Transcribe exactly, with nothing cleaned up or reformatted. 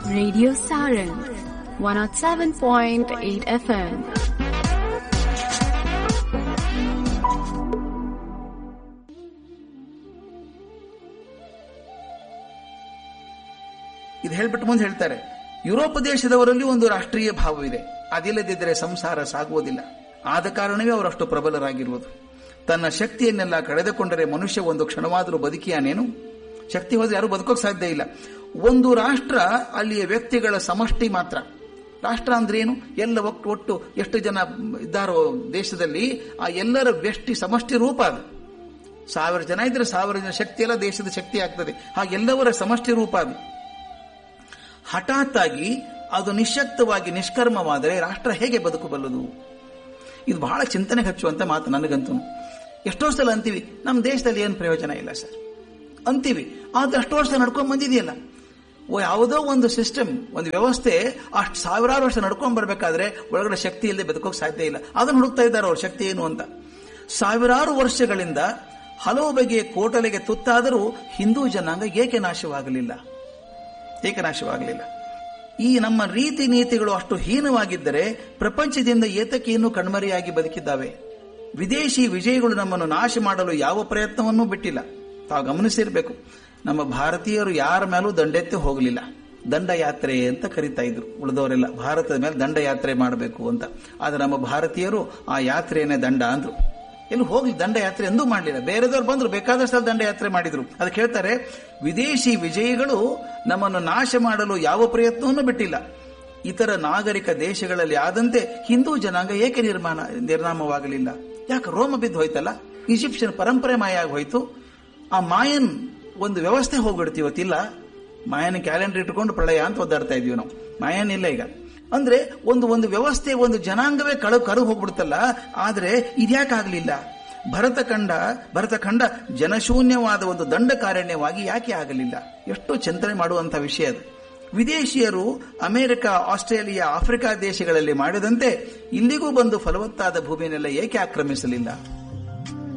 Radio Saran, one oh seven point eight F M. ಇದು ಹೇಳ್ಬಿಟ್ಟು ಮುಂದೆ ಹೇಳ್ತಾರೆ, ಯುರೋಪ್ ದೇಶದವರಲ್ಲಿ ಒಂದು ರಾಷ್ಟ್ರೀಯ ಭಾವವಿದೆ, ಅದಿಲ್ಲದಿದ್ದರೆ ಸಂಸಾರ ಸಾಗುವುದಿಲ್ಲ. ಆದ ಕಾರಣವೇ ಅವರಷ್ಟು ಪ್ರಬಲರಾಗಿರುವುದು. ತನ್ನ ಶಕ್ತಿಯನ್ನೆಲ್ಲ ಕಳೆದುಕೊಂಡರೆ ಮನುಷ್ಯ ಒಂದು ಕ್ಷಣವಾದರೂ ಬದುಕಿಯಾನೇನು? ಶಕ್ತಿ ಹೋದ್ರೆ ಯಾರು ಬದುಕೋಕ್ ಸಾಧ್ಯ ಇಲ್ಲ. ಒಂದು ರಾಷ್ಟ್ರ ಅಲ್ಲಿಯ ವ್ಯಕ್ತಿಗಳ ಸಮಷ್ಟಿ ಮಾತ್ರ. ರಾಷ್ಟ್ರ ಅಂದ್ರೆ ಏನು? ಎಲ್ಲ ಒಟ್ಟು ಒಟ್ಟು ಎಷ್ಟು ಜನ ಇದ್ದಾರೋ ದೇಶದಲ್ಲಿ ಆ ಎಲ್ಲರ ವ್ಯಷ್ಟಿ ಸಮಷ್ಟಿ ರೂಪ ಅದು. ಸಾವಿರ ಜನ ಇದ್ರೆ ಸಾವಿರ ಜನ ಶಕ್ತಿ ಎಲ್ಲ ದೇಶದ ಶಕ್ತಿ ಆಗ್ತದೆ. ಹಾಗೆಲ್ಲವರ ಸಮಷ್ಟಿ ರೂಪ ಅದು. ಹಠಾತ್ ಆಗಿ ಅದು ನಿಶ್ಶಕ್ತವಾಗಿ ನಿಷ್ಕರ್ಮವಾದರೆ ರಾಷ್ಟ್ರ ಹೇಗೆ ಬದುಕಬಲ್ಲದು? ಇದು ಬಹಳ ಚಿಂತನೆಗೆ ಹಚ್ಚುವಂತ ಮಾತು ನನಗಂತೂ. ಎಷ್ಟೋ ಸಲ ಅಂತೀವಿ ನಮ್ಮ ದೇಶದಲ್ಲಿ ಏನು ಪ್ರಯೋಜನ ಇಲ್ಲ ಸರ್ ಅಂತೀವಿ, ಆದ್ರೆ ಅಷ್ಟು ವರ್ಷ ನಡ್ಕೊಂಡ್ ಬಂದಿದೆಯಲ್ಲ. ಯಾವುದೋ ಒಂದು ಸಿಸ್ಟಮ್, ಒಂದು ವ್ಯವಸ್ಥೆ ಅಷ್ಟು ಸಾವಿರಾರು ವರ್ಷ ನಡ್ಕೊಂಡ್ ಬರ್ಬೇಕಾದ್ರೆ ಒಳಗಡೆ ಶಕ್ತಿ ಇಲ್ಲದೆ ಬದುಕೋಕ್ ಸಾಧ್ಯ ಇಲ್ಲ. ಅದನ್ನು ಹುಡುಕ್ತಾ ಇದ್ದಾರೆ ಅವ್ರ ಶಕ್ತಿ ಏನು ಅಂತ. ಸಾವಿರಾರು ವರ್ಷಗಳಿಂದ ಹಲವು ಬಗೆಯ ಕೋಟಲೆಗೆ ತುತ್ತಾದರೂ ಹಿಂದೂ ಜನಾಂಗ ಏಕೆ ನಾಶವಾಗಲಿಲ್ಲ? ಏಕೆ ನಾಶವಾಗಲಿಲ್ಲ? ಈ ನಮ್ಮ ರೀತಿ ನೀತಿಗಳು ಅಷ್ಟು ಹೀನವಾಗಿದ್ದರೆ ಪ್ರಪಂಚದಿಂದ ಏತಕ್ಕೆ ಇನ್ನೂ ಕಣ್ಮರೆಯಾಗಿ ಬದುಕಿದ್ದಾವೆ? ವಿದೇಶಿ ವಿಜಯಗಳು ನಮ್ಮನ್ನು ನಾಶ ಮಾಡಲು ಯಾವ ಪ್ರಯತ್ನವನ್ನೂ ಬಿಟ್ಟಿಲ್ಲ. ತಾವು ಗಮನಿಸಿರ್ಬೇಕು, ನಮ್ಮ ಭಾರತೀಯರು ಯಾರ ಮೇಲೂ ದಂಡೆತ್ತಿ ಹೋಗಲಿಲ್ಲ. ದಂಡಯಾತ್ರೆ ಅಂತ ಕರೀತಾ ಇದ್ರು ಉಳಿದವರೆಲ್ಲ, ಭಾರತದ ಮೇಲೆ ದಂಡಯಾತ್ರೆ ಮಾಡಬೇಕು ಅಂತ. ಆದ್ರೆ ನಮ್ಮ ಭಾರತೀಯರು ಆ ಯಾತ್ರೆಯನ್ನೇ ದಂಡ ಅಂದ್ರು. ಎಲ್ಲಿ ಹೋಗ್ಲಿ, ದಂಡಯಾತ್ರೆ ಎಂದೂ ಮಾಡಲಿಲ್ಲ. ಬೇರೆದವ್ರು ಬಂದ್ರು, ಬೇಕಾದಷ್ಟು ದಂಡಯಾತ್ರೆ ಮಾಡಿದ್ರು. ಅದಕ್ಕೆ ಹೇಳ್ತಾರೆ, ವಿದೇಶಿ ವಿಜಯಿಗಳು ನಮ್ಮನ್ನು ನಾಶ ಮಾಡಲು ಯಾವ ಪ್ರಯತ್ನವನ್ನೂ ಬಿಟ್ಟಿಲ್ಲ. ಇತರ ನಾಗರಿಕ ದೇಶಗಳಲ್ಲಿ ಆದಂತೆ ಹಿಂದೂ ಜನಾಂಗ ಏಕೆ ನಿರ್ಮಾಣ ನಿರ್ನಾಮವಾಗಲಿಲ್ಲ? ಯಾಕೆ? ರೋಮ ಬಿದ್ದು ಹೋಯ್ತಲ್ಲ, ಈಜಿಪ್ಷಿಯನ್ ಪರಂಪರೆ ಮಾಯ ಆಗಿ ಹೋಯ್ತು. ಆ ಮಾಯನ್ ಒಂದು ವ್ಯವಸ್ಥೆ ಹೋಗ್ಬಿಡ್ತೀವಿ. ಇವತ್ತಿಲ್ಲ, ಮಾಯನ ಕ್ಯಾಲೆಂಡರ್ ಇಟ್ಕೊಂಡು ಪ್ರಳಯ ಅಂತ ಒದ್ದಾಡ್ತಾ ಇದೀವಿ ನಾವು. ಮಾಯನ್ ಇಲ್ಲ ಈಗ. ಅಂದ್ರೆ ಒಂದು ಒಂದು ವ್ಯವಸ್ಥೆ, ಒಂದು ಜನಾಂಗವೇ ಕಳು ಕರು ಹೋಗ್ಬಿಡ್ತಲ್ಲ. ಆದ್ರೆ ಇದ್ಯಾಕಾಗ್ಲಿಲ್ಲ? ಭರತಖಂಡ ಭರತಖಂಡ ಜನಶೂನ್ಯವಾದ ಒಂದು ದಂಡಕಾರಣ್ಯವಾಗಿ ಯಾಕೆ ಆಗಲಿಲ್ಲ? ಎಷ್ಟು ಚಿಂತನೆ ಮಾಡುವಂತ ವಿಷಯ ಅದು. ವಿದೇಶಿಯರು ಅಮೆರಿಕ, ಆಸ್ಟ್ರೇಲಿಯಾ, ಆಫ್ರಿಕಾ ದೇಶಗಳಲ್ಲಿ ಮಾಡಿದಂತೆ ಇಲ್ಲಿಗೂ ಬಂದು ಫಲವತ್ತಾದ ಭೂಮಿಯನ್ನೆಲ್ಲ ಏಕೆ ಆಕ್ರಮಿಸಲಿಲ್ಲ?